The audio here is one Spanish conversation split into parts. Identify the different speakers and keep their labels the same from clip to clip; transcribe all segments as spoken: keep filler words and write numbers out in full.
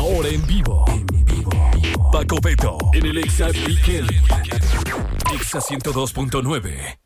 Speaker 1: Ahora en vivo. En vivo. Paco Beto en el Exa Weekend. Exa ciento dos punto nueve.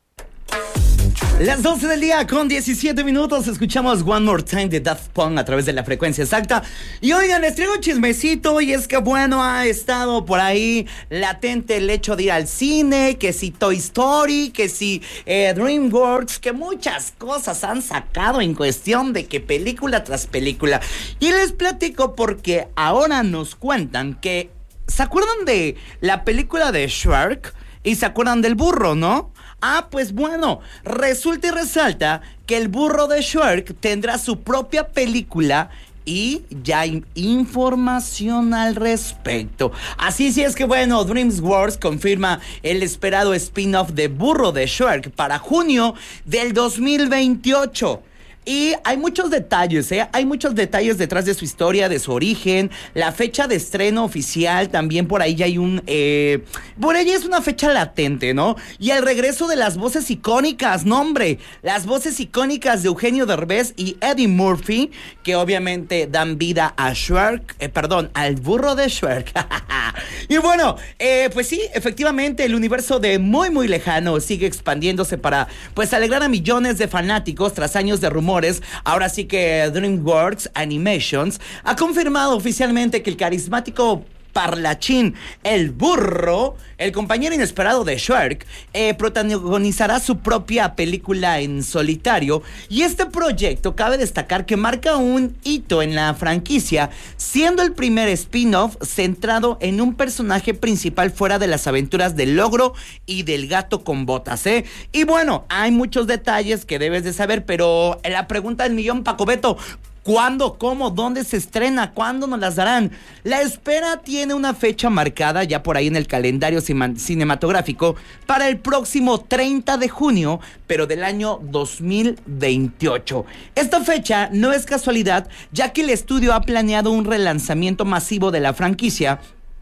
Speaker 2: Las doce del día con diecisiete minutos. Escuchamos One More Time de Daft Punk a través de la frecuencia exacta. Y oigan, les traigo un chismecito. Y es que bueno, ha estado por ahí latente el hecho de ir al cine. Que si Toy Story, que si eh, DreamWorks, que muchas cosas han sacado en cuestión de que película tras película. Y les platico porque ahora nos cuentan que ¿se acuerdan de la película de Shrek? Y se acuerdan del burro, ¿no? Ah, pues bueno, resulta y resalta que el burro de Shrek tendrá su propia película y ya hay información al respecto. Así sí es que bueno, DreamWorks confirma el esperado spin-off de Burro de Shrek para junio del dos mil veintiocho. Y hay muchos detalles, ¿eh? Hay muchos detalles detrás de su historia, de su origen, la fecha de estreno oficial, también por ahí ya hay un... Eh, por ahí es una fecha latente, ¿no? Y el regreso de las voces icónicas, no hombre, las voces icónicas de Eugenio Derbez y Eddie Murphy, que obviamente dan vida a Shrek, eh, perdón, al burro de Shrek. Y bueno, eh, pues sí, efectivamente el universo de Muy Muy Lejano sigue expandiéndose para, pues, alegrar a millones de fanáticos tras años de rumores. Ahora sí que DreamWorks Animations ha confirmado oficialmente que el carismático parlachín, el burro, el compañero inesperado de Shrek, eh, protagonizará su propia película en solitario. Y este proyecto, cabe destacar que marca un hito en la franquicia, siendo el primer spin-off centrado en un personaje principal fuera de las aventuras del ogro y del gato con botas, ¿eh? Y bueno, hay muchos detalles que debes de saber, pero la pregunta del millón, Paco Beto: ¿cuándo? ¿Cómo? ¿Dónde se estrena? ¿Cuándo nos las darán? La espera tiene una fecha marcada ya por ahí en el calendario cinematográfico para el próximo treinta de junio, pero del año dos mil veintiocho. Esta fecha no es casualidad, ya que el estudio ha planeado un relanzamiento masivo de la franquicia.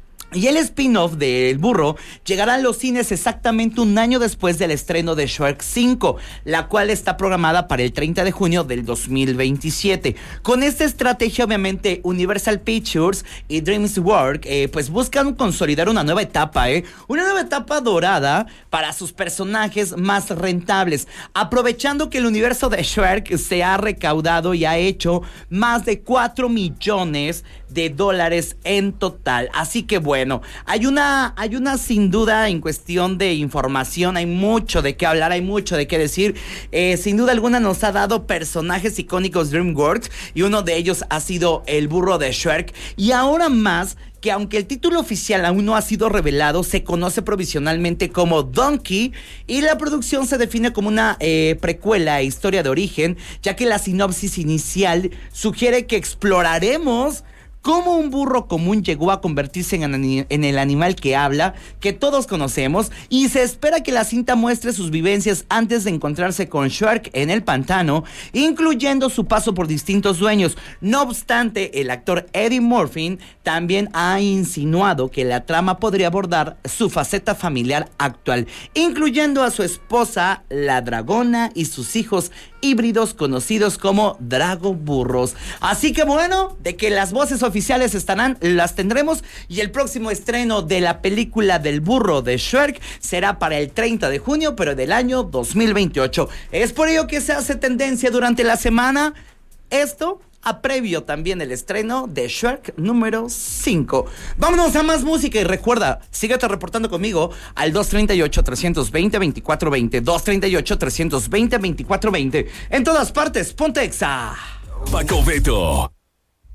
Speaker 2: Y el spin-off de El Burro llegará a los cines exactamente un año después del estreno de Shrek cinco, la cual está programada para el treinta de junio del dos mil veintisiete. Con esta estrategia, obviamente, Universal Pictures y DreamWorks eh, pues buscan consolidar una nueva etapa, ¿eh? Una nueva etapa dorada para sus personajes más rentables, aprovechando que el universo de Shrek se ha recaudado y ha hecho más de cuatro millones de dólares en total. Así que bueno, Bueno, hay una, hay una sin duda en cuestión de información, hay mucho de qué hablar, hay mucho de qué decir. Eh, sin duda alguna nos ha dado personajes icónicos DreamWorks y uno de ellos ha sido el burro de Shrek. Y ahora más, que aunque el título oficial aún no ha sido revelado, se conoce provisionalmente como Donkey y la producción se define como una eh, precuela e historia de origen, ya que la sinopsis inicial sugiere que exploraremos cómo un burro común llegó a convertirse en, en el animal que habla, que todos conocemos, y se espera que la cinta muestre sus vivencias antes de encontrarse con Shrek en el pantano, incluyendo su paso por distintos dueños. No obstante, el actor Eddie Murphy también ha insinuado que la trama podría abordar su faceta familiar actual, incluyendo a su esposa, la dragona, y sus hijos híbridos conocidos como dragoburros. Así que bueno, de que las voces oficiales estarán, las tendremos, y el próximo estreno de la película del burro de Shrek será para el treinta de junio, pero del año dos mil veintiocho. Es por ello que se hace tendencia durante la semana esto, a previo también el estreno de Shrek número cinco. Vámonos a más música y recuerda, síguete reportando conmigo al dos treinta y ocho, trescientos veinte, veinticuatro veinte, dos treinta y ocho, trescientos veinte, veinticuatro veinte. En todas partes, ponte Exa.
Speaker 1: Paco Beto.